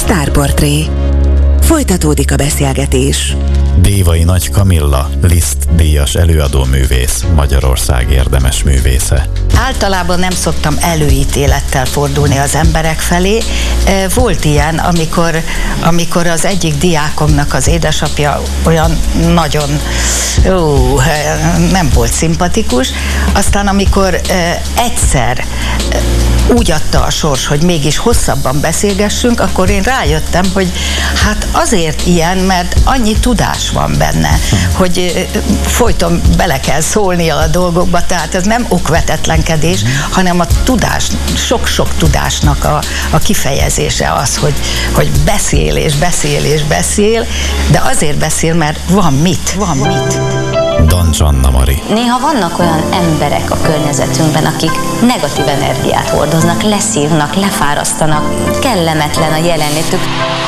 Sztárportré. Folytatódik a beszélgetés. Dévai Nagy Kamilla, Liszt díjas előadóművész, Magyarország érdemes művésze. Általában nem szoktam előítélettel fordulni az emberek felé. Volt ilyen, amikor az egyik diákomnak az édesapja olyan nagyon nem volt szimpatikus, aztán amikor egyszer úgy adta a sors, hogy mégis hosszabban beszélgessünk, akkor én rájöttem, hogy hát azért ilyen, mert annyi tudás van benne, hogy folyton bele kell szólnia a dolgokba, tehát ez nem okvetetlenkedés, hanem a tudás, sok-sok tudásnak a kifejezése az, hogy beszél és beszél és beszél, de azért beszél, mert van mit. Dancs Anna Mari. Néha vannak olyan emberek a környezetünkben, akik negatív energiát hordoznak, leszívnak, lefárasztanak, kellemetlen a jelenlétük.